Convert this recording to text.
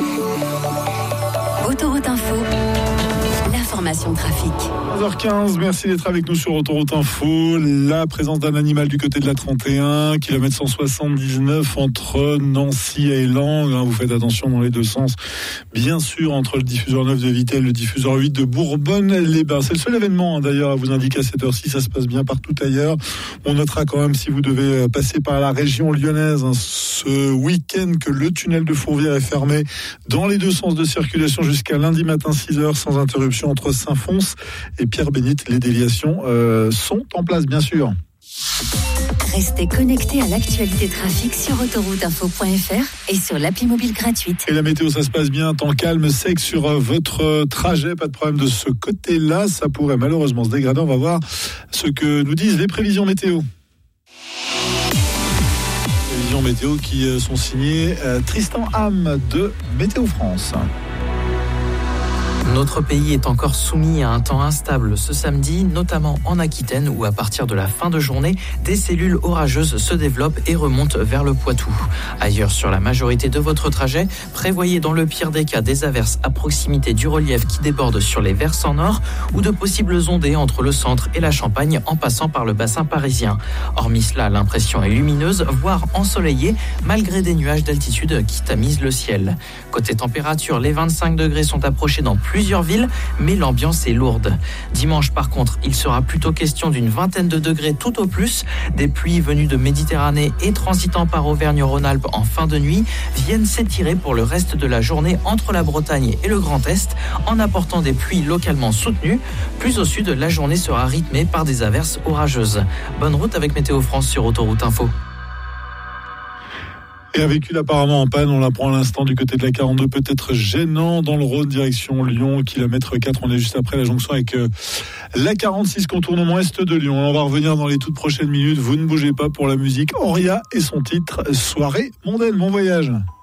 Autoroute Info, l'information trafic. 11h15, merci d'être avec nous sur Autoroute Info. La présence d'un animal du côté de la 31, kilomètre 179 entre Nancy et Langres. Vous faites attention dans les deux sens. Bien sûr, entre le diffuseur 9 de Vittel et le diffuseur 8 de Bourbonne-les-Bains. C'est le seul événement d'ailleurs à vous indiquer à cette heure-ci. Ça se passe bien partout ailleurs. On notera quand même, si vous devez passer par la région lyonnaise, ce week-end, que le tunnel de Fourvière est fermé dans les deux sens de circulation jusqu'à lundi matin 6h sans interruption entre Saint-Fons et Pierre-Bénite. Les déviations sont en place, bien sûr. Restez connectés à l'actualité trafic sur autorouteinfo.fr et sur l'appli mobile gratuite. Et la météo, ça se passe bien, temps calme, sec sur votre trajet, pas de problème de ce côté-là. Ça pourrait malheureusement se dégrader. On va voir ce que nous disent les prévisions météo. Prévisions météo qui sont signées Tristan Ham de Météo France. Notre pays est encore soumis à un temps instable ce samedi, notamment en Aquitaine où à partir de la fin de journée, des cellules orageuses se développent et remontent vers le Poitou. Ailleurs sur la majorité de votre trajet, prévoyez dans le pire des cas des averses à proximité du relief qui déborde sur les versants nord ou de possibles ondées entre le centre et la Champagne en passant par le bassin parisien. Hormis cela, l'impression est lumineuse, voire ensoleillée, malgré des nuages d'altitude qui tamisent le ciel. Côté température, les 25 degrés sont approchés dans plusieurs villes, mais l'ambiance est lourde. Dimanche, par contre, il sera plutôt question d'une vingtaine de degrés tout au plus. Des pluies venues de Méditerranée et transitant par Auvergne-Rhône-Alpes en fin de nuit viennent s'étirer pour le reste de la journée entre la Bretagne et le Grand Est, en apportant des pluies localement soutenues. Plus au sud, la journée sera rythmée par des averses orageuses. Bonne route avec Météo France sur Autoroute Info. Et un véhicule apparemment en panne, on l'apprend à l'instant du côté de la 42, peut-être gênant dans le Rhône, direction Lyon, kilomètre 4, on est juste après la jonction avec la 46, contournement est de Lyon. On va revenir dans les toutes prochaines minutes, vous ne bougez pas pour la musique. Auria et son titre, Soirée mondaine, bon voyage.